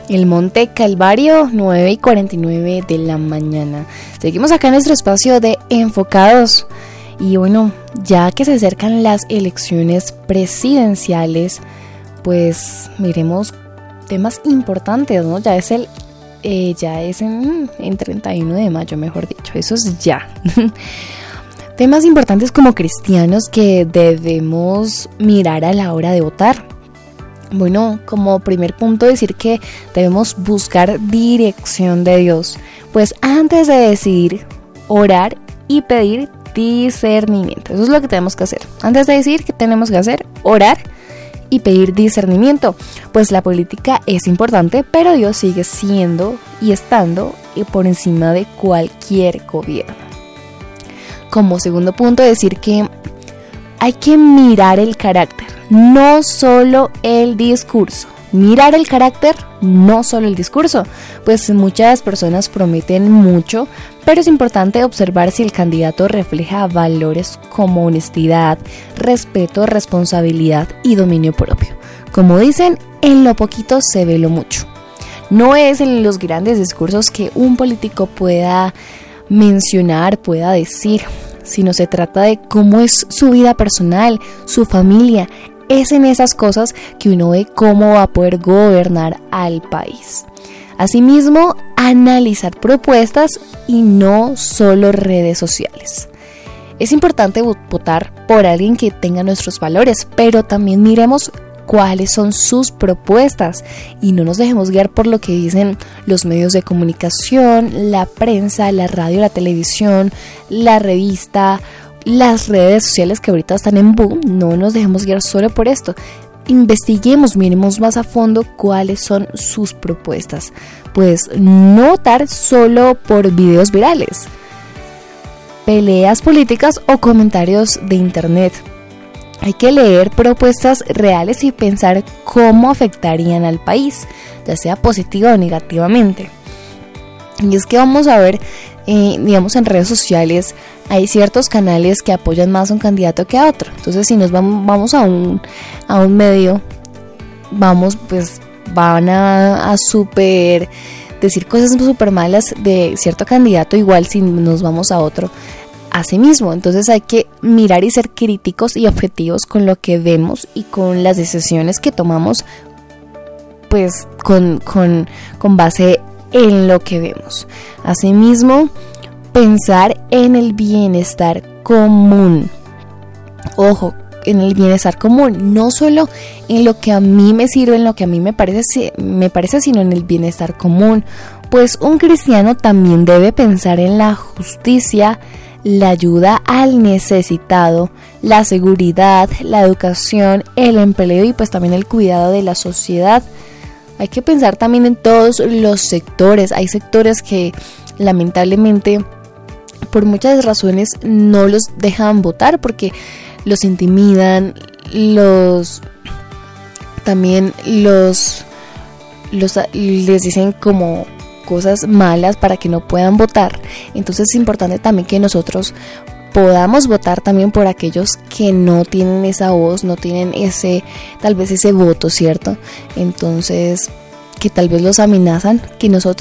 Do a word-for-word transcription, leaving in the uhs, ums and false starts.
el Monte Calvario, nueve y cuarenta y nueve de la mañana. Seguimos acá en nuestro espacio de Enfocados. Y bueno, ya que se acercan las elecciones presidenciales, pues miremos temas importantes, ¿no? Ya es el eh, ya es en, en treinta y uno de mayo, mejor dicho, eso es ya. Temas importantes como cristianos que debemos mirar a la hora de votar. Bueno, como primer punto decir que debemos buscar dirección de Dios. Pues antes de decidir, orar y pedir discernimiento. Eso es lo que tenemos que hacer. Antes de decir, ¿qué tenemos que hacer? Orar y pedir discernimiento. Pues la política es importante, pero Dios sigue siendo y estando por encima de cualquier gobierno. Como segundo punto decir que hay que mirar el carácter, no solo el discurso. Mirar el carácter, no solo el discurso. Pues muchas personas prometen mucho, pero es importante observar si el candidato refleja valores como honestidad, respeto, responsabilidad y dominio propio. Como dicen, en lo poquito se ve lo mucho. No es en los grandes discursos que un político pueda mencionar, pueda decir, sino se trata de cómo es su vida personal, su familia. Es en esas cosas que uno ve cómo va a poder gobernar al país. Asimismo, analizar propuestas y no solo redes sociales. Es importante votar por alguien que tenga nuestros valores, pero también miremos cuáles son sus propuestas y no nos dejemos guiar por lo que dicen los medios de comunicación, la prensa, la radio, la televisión, la revista, las redes sociales que ahorita están en boom. No nos dejemos guiar solo por esto. Investiguemos, miremos más a fondo cuáles son sus propuestas. Pues no votar solo por videos virales, peleas políticas o comentarios de internet. Hay que leer propuestas reales y pensar cómo afectarían al país, ya sea positiva o negativamente. Y es que vamos a ver, eh, digamos en redes sociales, hay ciertos canales que apoyan más a un candidato que a otro. Entonces si nos vamos, vamos a un a un medio, vamos pues van a, a super decir cosas súper malas de cierto candidato, igual si nos vamos a otro. Asimismo, entonces hay que mirar y ser críticos y objetivos con lo que vemos y con las decisiones que tomamos, pues con, con, con base en lo que vemos. Asimismo, pensar en el bienestar común. Ojo, en el bienestar común, no solo en lo que a mí me sirve, en lo que a mí me parece, me parece, sino en el bienestar común. Pues un cristiano también debe pensar en la justicia, la ayuda al necesitado, la seguridad, la educación, el empleo y pues también el cuidado de la sociedad. Hay que pensar también en todos los sectores. Hay sectores que lamentablemente por muchas razones no los dejan votar porque los intimidan, los también los, los les dicen como cosas malas para que no puedan votar. Entonces es importante también que nosotros podamos votar también por aquellos que no tienen esa voz, no tienen ese, tal vez ese voto, ¿cierto? Entonces, que tal vez los amenazan, que nosotros